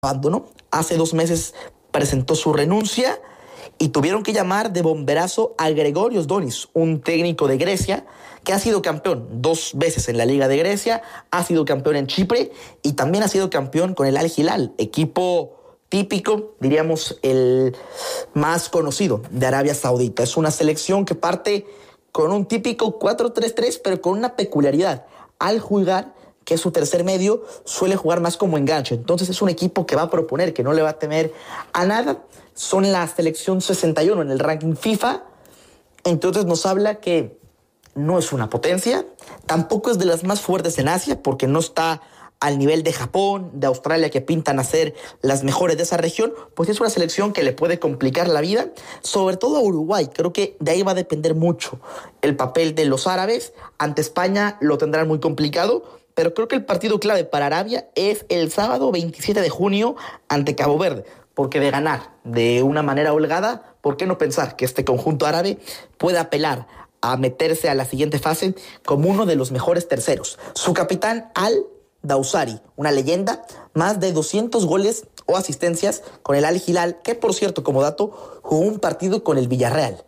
abandonó. Hace 2 meses presentó su renuncia y tuvieron que llamar de bomberazo a Gregorios Donis, un técnico de Grecia que ha sido campeón 2 veces en la Liga de Grecia, ha sido campeón en Chipre y también ha sido campeón con el Al Hilal, equipo típico, diríamos el más conocido de Arabia Saudita. Es una selección que parte con un típico 4-3-3, pero con una peculiaridad. Al jugar, que es su tercer medio, suele jugar más como enganche. Entonces es un equipo que va a proponer, que no le va a temer a nada. Son la selección 61 en el ranking FIFA. Entonces nos habla que no es una potencia, tampoco es de las más fuertes en Asia, porque no está al nivel de Japón, de Australia, que pintan a ser las mejores de esa región. Pues es una selección que le puede complicar la vida, sobre todo a Uruguay. Creo que de ahí va a depender mucho el papel de los árabes. Ante España lo tendrán muy complicado, pero creo que el partido clave para Arabia es el sábado 27 de junio ante Cabo Verde, porque de ganar de una manera holgada, ¿por qué no pensar que este conjunto árabe puede apelar a meterse a la siguiente fase como uno de los mejores terceros? Su capitán, Al Dawsari, una leyenda, más de 200 goles o asistencias con el Al Hilal, que por cierto, como dato, jugó un partido con el Villarreal.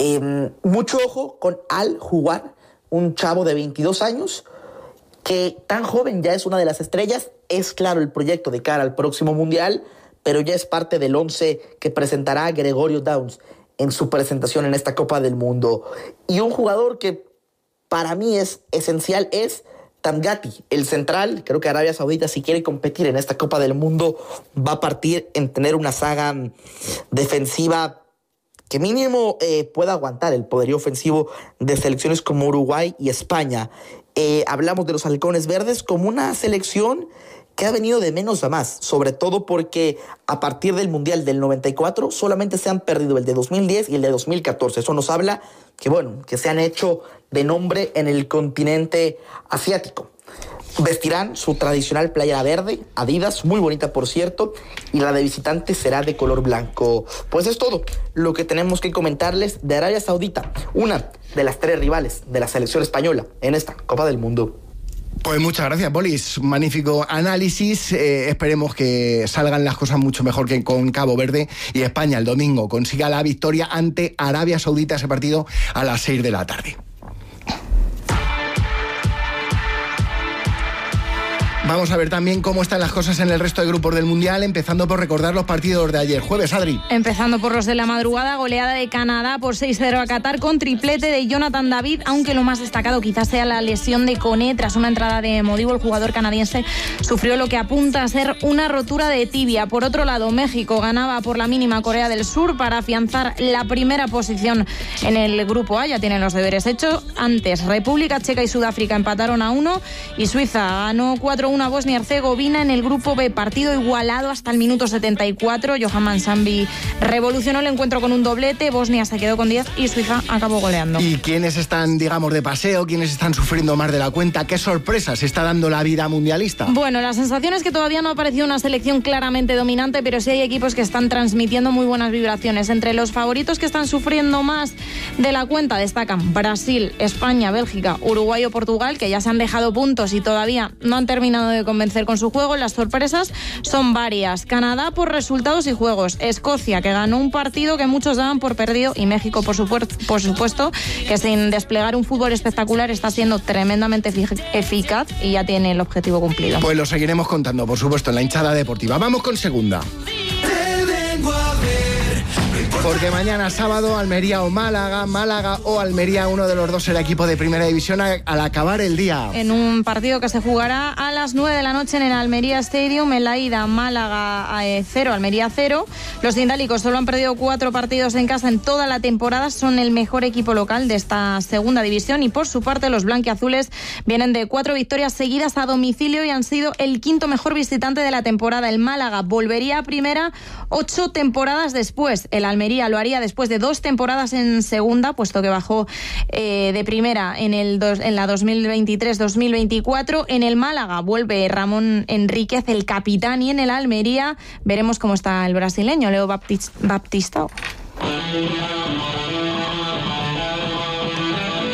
Mucho ojo con Al Jugar, un chavo de 22 años, que tan joven ya es una de las estrellas. Es claro el proyecto de cara al próximo Mundial, pero ya es parte del 11 que presentará Gregorio Downs en su presentación en esta Copa del Mundo. Y un jugador que para mí es esencial es Tamgati, el central. Creo que Arabia Saudita, si quiere competir en esta Copa del Mundo, va a partir en tener una saga defensiva que mínimo pueda aguantar el poderío ofensivo de selecciones como Uruguay y España. Hablamos de los halcones verdes como una selección que ha venido de menos a más, sobre todo porque a partir del Mundial del 94 solamente se han perdido el de 2010 y el de 2014. Eso nos habla que se han hecho de nombre en el continente asiático. Vestirán su tradicional playera verde, Adidas, muy bonita por cierto, y la de visitante será de color blanco. Pues es todo lo que tenemos que comentarles de Arabia Saudita, una de las 3 rivales de la selección española en esta Copa del Mundo. Pues muchas gracias, Bolis. Magnífico análisis. Esperemos que salgan las cosas mucho mejor que con Cabo Verde y España el domingo consiga la victoria ante Arabia Saudita, ese partido a las 6 de la tarde. Vamos a ver también cómo están las cosas en el resto de grupos del Mundial, empezando por recordar los partidos de ayer jueves, Adri. Empezando por los de la madrugada, goleada de Canadá por 6-0 a Qatar con triplete de Jonathan David, aunque lo más destacado quizás sea la lesión de Koné. Tras una entrada de Modibo, el jugador canadiense sufrió lo que apunta a ser una rotura de tibia. Por otro lado, México ganaba por la mínima a Corea del Sur para afianzar la primera posición en el grupo A, ya tienen los deberes hechos. Antes, República Checa y Sudáfrica empataron a 1 y Suiza ganó 4-1 a Bosnia-Herzegovina en el grupo B, partido igualado hasta el minuto 74. Johan Mansambi revolucionó el encuentro con un doblete, Bosnia se quedó con 10 y Suiza acabó goleando. ¿Y quiénes están, digamos, de paseo? ¿Quiénes están sufriendo más de la cuenta? ¿Qué sorpresas está dando la vida mundialista? Bueno, la sensación es que todavía no ha aparecido una selección claramente dominante, pero sí hay equipos que están transmitiendo muy buenas vibraciones. Entre los favoritos que están sufriendo más de la cuenta destacan Brasil, España, Bélgica, Uruguay o Portugal, que ya se han dejado puntos y todavía no han terminado de convencer con su juego. Las sorpresas son varias. Canadá por resultados y juegos, Escocia, que ganó un partido que muchos daban por perdido, y México por supuesto, que sin desplegar un fútbol espectacular está siendo tremendamente eficaz y ya tiene el objetivo cumplido. Pues lo seguiremos contando, por supuesto, en la hinchada deportiva. Vamos con segunda. Porque mañana sábado Almería o Málaga, Málaga o Almería, uno de los dos será equipo de primera división al acabar el día. En un partido que se jugará a las 9 de la noche en el Almería Stadium, en la ida Málaga 0, Almería 0. Los cindálicos solo han perdido 4 partidos en casa en toda la temporada, son el mejor equipo local de esta segunda división y por su parte los blanquiazules vienen de 4 victorias seguidas a domicilio y han sido el quinto mejor visitante de la temporada. El Málaga volvería a primera 8 temporadas después. El Almería lo haría después de 2 temporadas en segunda, puesto que bajó de primera en la 2023-2024. En el Málaga vuelve Ramón Enríquez, el capitán, y en el Almería veremos cómo está el brasileño Leo Baptista.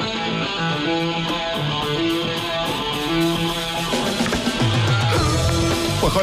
Pues con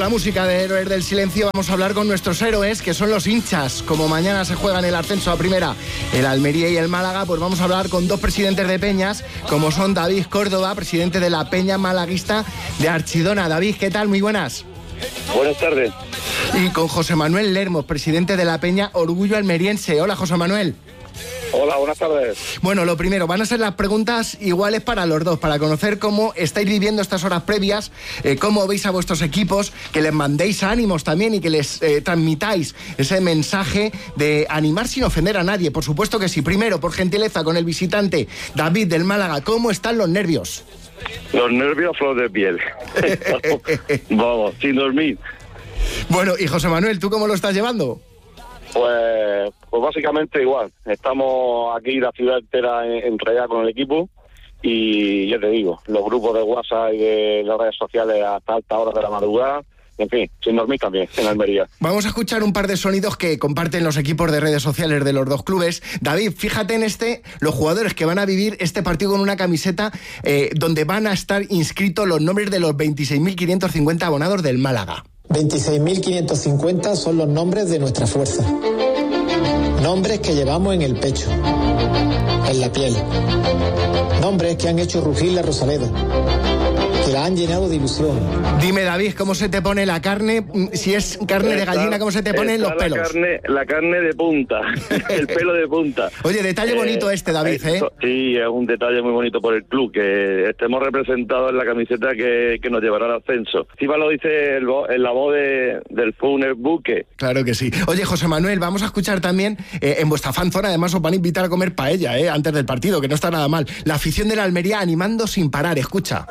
la música de Héroes del Silencio vamos a hablar con nuestros héroes, que son los hinchas. Como mañana se juegan el ascenso a primera, el Almería y el Málaga, pues vamos a hablar con dos presidentes de peñas, como son David Córdoba, presidente de la Peña Malaguista de Archidona. David, ¿qué tal? Muy buenas. Buenas tardes. Y con José Manuel Lermos, presidente de la Peña Orgullo Almeriense. Hola, José Manuel. Hola, buenas tardes. Bueno, lo primero, van a ser las preguntas iguales para los dos, para conocer cómo estáis viviendo estas horas previas, cómo veis a vuestros equipos, que les mandéis ánimos también y que les transmitáis ese mensaje de animar sin ofender a nadie. Por supuesto que sí. Primero, por gentileza, con el visitante David del Málaga, ¿cómo están los nervios? Los nervios a flor de piel. Vamos, sin dormir. Bueno, y José Manuel, ¿tú cómo lo estás llevando? Pues básicamente igual. Estamos aquí la ciudad entera enredada con el equipo y ya te digo, los grupos de WhatsApp y de las redes sociales hasta altas horas de la madrugada. En fin, sin dormir también, en Almería. Vamos a escuchar un par de sonidos que comparten los equipos de redes sociales de los dos clubes. David, fíjate en los jugadores que van a vivir este partido con una camiseta donde van a estar inscritos los nombres de los 26.550 abonados del Málaga. 26.550 son los nombres de nuestra fuerza. Nombres que llevamos en el pecho, en la piel. Nombres que han hecho rugir la Rosaleda, que la han llenado de ilusión. Dime, David, ¿cómo se te pone la carne? Si es carne de gallina, ¿cómo se te ponen los pelos? La carne de punta, el pelo de punta. Oye, detalle bonito David, ¿eh? Sí, es un detalle muy bonito por el club, que estemos representados en la camiseta que nos llevará al ascenso. Encima lo dice en la voz del Funes Buque. Claro que sí. Oye, José Manuel, vamos a escuchar también, en vuestra fanzona, además os van a invitar a comer paella, antes del partido, que no está nada mal. La afición de la Almería animando sin parar, escucha.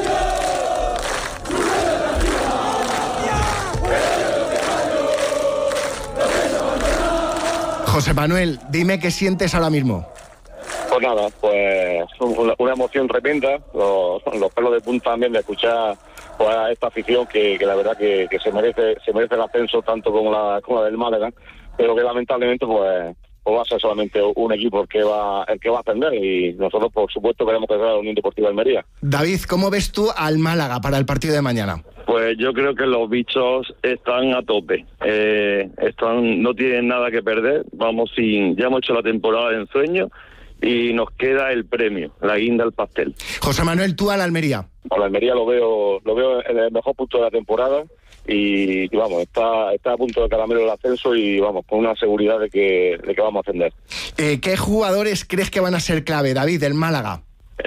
José Manuel, dime qué sientes ahora mismo. Pues nada, pues una emoción tremenda, los pelos de punta también de escuchar pues, a esta afición que la verdad que se merece el ascenso tanto como la del Málaga, pero que lamentablemente pues va a ser solamente un equipo el que va a ascender y nosotros por supuesto queremos que sea la Unión Deportiva Almería. David, ¿cómo ves tú al Málaga para el partido de mañana? Pues yo creo que los bichos están a tope, no tienen nada que perder, ya hemos hecho la temporada de ensueño y nos queda el premio, la guinda al pastel. José Manuel, ¿tú a la Almería? A la Almería lo veo en el mejor punto de la temporada y vamos, está a punto de caramelo el ascenso y vamos, con una seguridad de que vamos a ascender. ¿Qué jugadores crees que van a ser clave, David, del Málaga?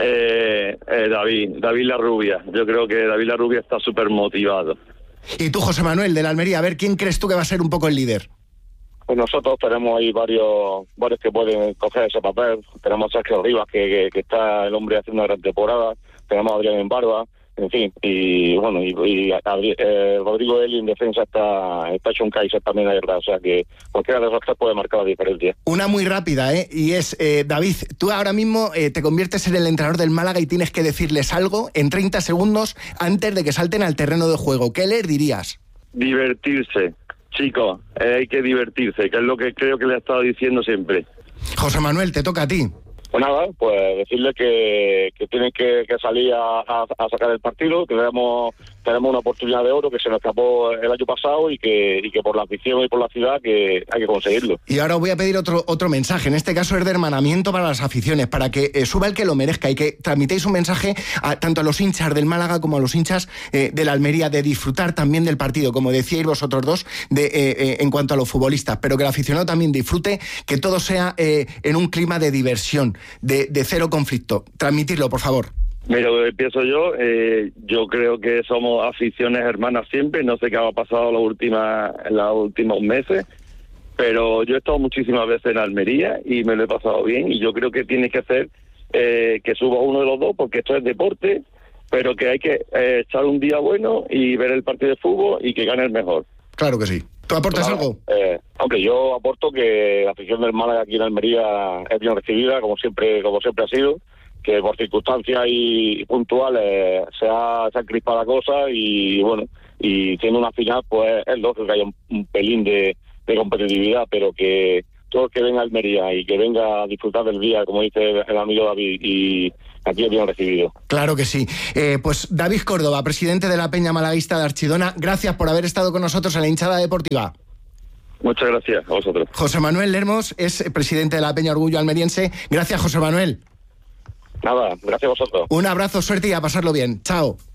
David Larrubia. Yo creo que David Larrubia está súper motivado. Y tú, José Manuel, de la Almería, a ver, ¿quién crees tú que va a ser un poco el líder? Pues nosotros tenemos ahí varios que pueden coger ese papel. Tenemos a Sergio Rivas, que está el hombre haciendo una gran temporada. Tenemos a Adrián en Barba, en fin. Y bueno, Rodrigo Eli en defensa está hecho un Kaiser también ahí atrás. O sea que cualquiera de esos tres puede marcar la diferencia. Una muy rápida, y es, David, tú ahora mismo te conviertes en el entrenador del Málaga y tienes que decirles algo en 30 segundos antes de que salten al terreno de juego. ¿Qué les dirías? Divertirse. Chicos, hay que divertirse, que es lo que creo que le he estado diciendo siempre. José Manuel, te toca a ti. Pues nada, pues decirles que tienen que salir a sacar el partido, que tenemos una oportunidad de oro que se nos escapó el año pasado y que por la afición y por la ciudad que hay que conseguirlo. Y ahora os voy a pedir otro mensaje, en este caso es de hermanamiento para las aficiones, para que suba el que lo merezca y que transmitéis un mensaje tanto a los hinchas del Málaga como a los hinchas de la Almería, de disfrutar también del partido, como decíais vosotros dos, en cuanto a los futbolistas, pero que el aficionado también disfrute, que todo sea en un clima de diversión, de cero conflicto. Transmitirlo, por favor. Mira, empiezo yo. Yo creo que somos aficiones hermanas siempre. No sé qué ha pasado en los últimos meses, pero yo he estado muchísimas veces en Almería y me lo he pasado bien. Y yo creo que tiene que ser que suba uno de los dos, porque esto es deporte, pero que hay que echar un día bueno y ver el partido de fútbol y que gane el mejor. Claro que sí. ¿Tú aportas algo? Aunque yo aporto que la afición del Málaga aquí en Almería es bien recibida, como siempre ha sido, que por circunstancias y puntuales se ha crispado la cosa y bueno, y siendo una final pues es lógico que haya un pelín de competitividad, pero que todo el que venga a Almería y que venga a disfrutar del día, como dice el amigo David, y aquí es bien recibido. Claro que sí. Pues David Córdoba, presidente de la Peña Malaguista de Archidona, gracias por haber estado con nosotros en la Hinchada Deportiva. Muchas gracias a vosotros. José Manuel Lermos es presidente de la Peña Orgullo Almeriense. Gracias, José Manuel. Nada, gracias a vosotros. Un abrazo, suerte y a pasarlo bien. Chao.